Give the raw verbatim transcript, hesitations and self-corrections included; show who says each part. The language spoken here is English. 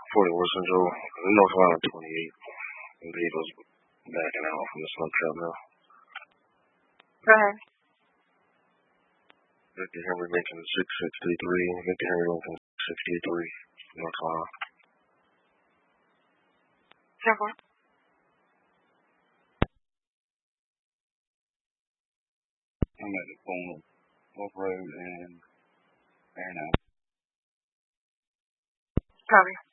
Speaker 1: Forty West Central, North Carolina twenty-eight. And Beatles backing out from the slump trap now.
Speaker 2: Go ahead.
Speaker 1: Victor Henry Lincoln six sixty-three. Victor Henry Lincoln sixty-three. North Carolina.
Speaker 2: ten four.
Speaker 3: I'm at the corner of Oak Road and Fair now.
Speaker 2: Copy.